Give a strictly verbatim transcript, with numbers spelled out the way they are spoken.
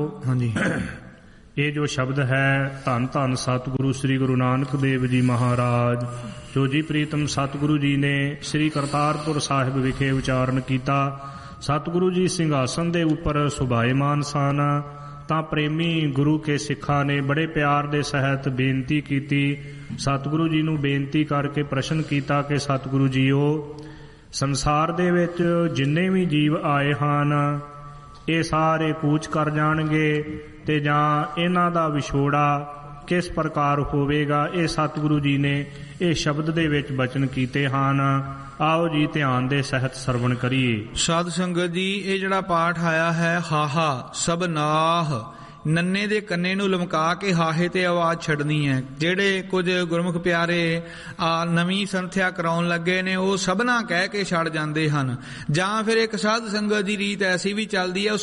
ਹਾਂਜੀ। ਇਹ ਜੋ ਸ਼ਬਦ ਹੈ ਧੰਨ ਧੰਨ ਸਤਿਗੁਰੂ ਸ੍ਰੀ ਗੁਰੂ ਨਾਨਕ ਦੇਵ ਜੀ ਮਹਾਰਾਜ, ਜੋ ਜੀ ਪ੍ਰੀਤਮ ਸਤਿਗੁਰੂ ਜੀ ਨੇ ਸ੍ਰੀ ਕਰਤਾਰਪੁਰ ਸਾਹਿਬ ਵਿਖੇ ਉਚਾਰਨ ਕੀਤਾ। ਸਤਿਗੁਰੂ ਜੀ ਸਿੰਘਾਸਨ ਦੇ ਉੱਪਰ ਸੁਭਾਏਮਾਨ ਸਨ ਤਾਂ ਪ੍ਰੇਮੀ ਗੁਰੂ ਕੇ ਸਿੱਖਾਂ ਨੇ ਬੜੇ ਪਿਆਰ ਦੇ ਸਹਿਤ ਬੇਨਤੀ ਕੀਤੀ। ਸਤਿਗੁਰੂ ਜੀ ਨੂੰ ਬੇਨਤੀ ਕਰਕੇ ਪ੍ਰਸ਼ਨ ਕੀਤਾ ਕਿ ਸਤਿਗੁਰੂ ਜੀਓ, ਸੰਸਾਰ ਦੇ ਵਿੱਚ ਜਿੰਨੇ ਵੀ ਜੀਵ ਆਏ ਹਨ ਇਹ ਸਾਰੇ ਕੂਚ ਕਰ ਜਾਣਗੇ ਤੇ ਜਾਂ ਇਹਨਾਂ ਦਾ ਵਿਛੋੜਾ ਕਿਸ ਪ੍ਰਕਾਰ ਹੋਵੇਗਾ। ਇਹ ਸਤਿਗੁਰੂ ਜੀ ਨੇ ਇਹ ਸ਼ਬਦ ਦੇ ਵਿੱਚ ਬਚਨ ਕੀਤੇ ਹਨ। ਆਓ ਜੀ ਧਿਆਨ ਦੇ ਸਹਿਤ ਸਰਵਣ ਕਰੀਏ। ਸਾਧ ਸੰਗਤ ਜੀ, ਇਹ ਜਿਹੜਾ ਪਾਠ ਆਇਆ ਹੈ ਹਾਹਾ ਸਭ ਨਾਹ, ਨੰਨੇ ਦੇ ਕੰਨੇ ਨੂੰ ਲਮਕਾ ਕੇ ਹਾਹੇ ਤੇ ਆਵਾਜ਼ ਛੱਡਣੀ ਹੈ। ਜਿਹੜੇ ਕੁਝ ਗੁਰਮੁਖ ਪਿਆਰੇ ਆ ਨਵੀਂ ਸੰਥਿਆ ਕਰਾਉਣ ਲੱਗੇ ਨੇ ਉਹ ਸਭਨਾ ਕਹਿ ਕੇ ਛੱਡ ਜਾਂਦੇ ਹਨ, ਜਾਂ ਫਿਰ ਇੱਕ ਸਾਧ ਸੰਗਤ ਦੀ ਰੀਤ ਐਸੀ ਵੀ ਚੱਲਦੀ ਹੈ